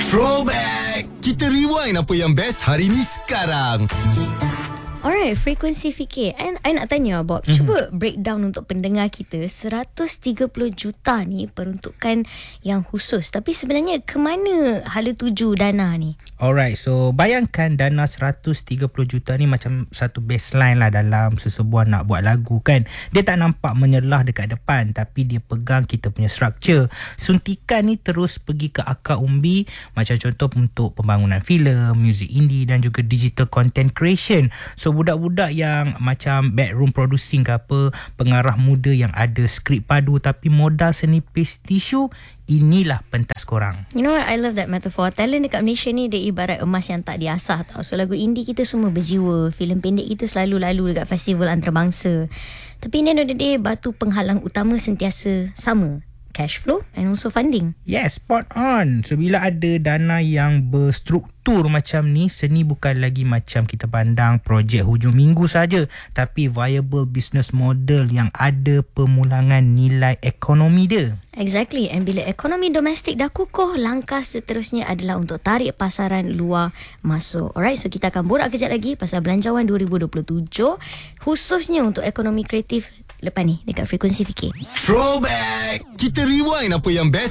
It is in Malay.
Throwback! Kita rewind apa yang best hari ni sekarang. Alright, frekuensi fikir. I nak tanya Bob, cuba breakdown untuk pendengar kita. 130 juta ni peruntukan yang khusus. Tapi sebenarnya ke mana hala tuju dana ni? Alright, so bayangkan dana 130 juta ni macam satu baseline lah dalam sesebuah nak buat lagu kan. Dia tak nampak menyelah dekat depan, tapi dia pegang kita punya structure. Suntikan ni terus pergi ke akar umbi, macam contoh untuk pembangunan filem, music indie dan juga digital content creation. So budak-budak yang macam backroom producing ke apa, pengarah muda yang ada skrip padu tapi modal senipis tisu, inilah pentas korang. You know what, I love that metaphor. Talent dekat Malaysia ni dia ibarat emas yang tak diasah tau. So lagu indie kita semua berjiwa, filem pendek kita selalu lalu dekat festival antarabangsa. Tapi in the end of the day, batu penghalang utama sentiasa sama, cash flow and also funding. Yes, spot on. So bila ada dana yang berstruktur macam ni, seni bukan lagi macam kita pandang projek hujung minggu saja, tapi viable business model yang ada pemulangan nilai ekonomi dia. Exactly. And bila ekonomi domestik dah kukuh, langkah seterusnya adalah untuk tarik pasaran luar masuk. Alright, so kita akan borak kejap lagi pasal Belanjawan 2027, khususnya untuk ekonomi kreatif lepas ni dekat Frekuensi Fikir. Throwback! Kita rewind apa yang best